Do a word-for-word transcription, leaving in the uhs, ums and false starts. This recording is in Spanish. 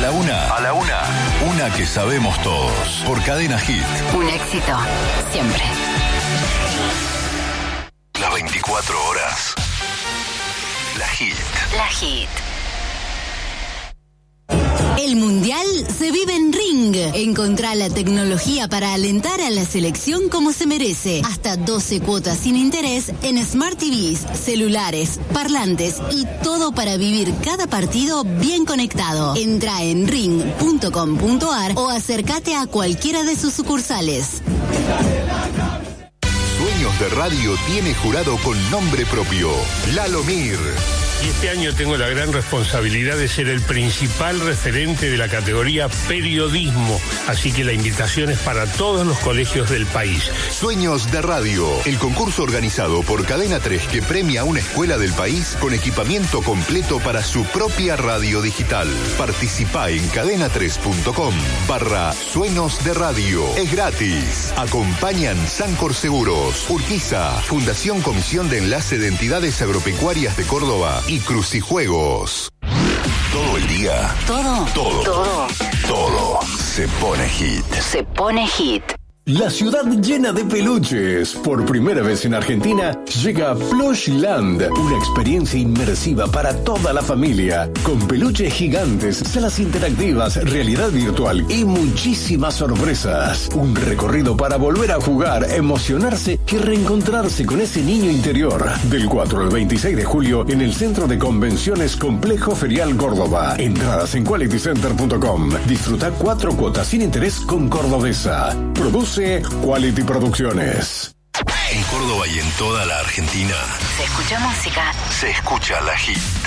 la una, a la una, una que sabemos todos, por Cadena Hit. Un éxito, siempre. Las veinticuatro horas. La Hit. La Hit. El Mundial se vive en Ring. Encontrá la tecnología para alentar a la selección como se merece. Hasta doce cuotas sin interés en Smart T Vs, celulares, parlantes y todo para vivir cada partido bien conectado. Entra en ring punto com punto a r o acércate a cualquiera de sus sucursales. Sueños de Radio tiene jurado con nombre propio, Lalo Mir. Y este año tengo la gran responsabilidad de ser el principal referente de la categoría periodismo, así que la invitación es para todos los colegios del país. Sueños de Radio, el concurso organizado por Cadena tres que premia a una escuela del país con equipamiento completo para su propia radio digital. Participá en cadena tres punto com barra Sueños de Radio. Es gratis. Acompañan Sancor Seguros, Urquiza, Fundación Comisión de Enlace de Entidades Agropecuarias de Córdoba y Crucijuegos. Todo el día. Todo. Todo. Todo. Todo se pone hit. Se pone hit. La ciudad llena de peluches. Por primera vez en Argentina llega Plushland, una experiencia inmersiva para toda la familia, con peluches gigantes, salas interactivas, realidad virtual y muchísimas sorpresas. Un recorrido para volver a jugar, emocionarse y reencontrarse con ese niño interior. Del cuatro al veintiséis de julio en el Centro de Convenciones Complejo Ferial Córdoba. Entradas en quality center punto com. Disfruta cuatro cuotas sin interés con Cordobesa. Produce Quality Producciones. En Córdoba y en toda la Argentina Se escucha música. se escucha la Hit.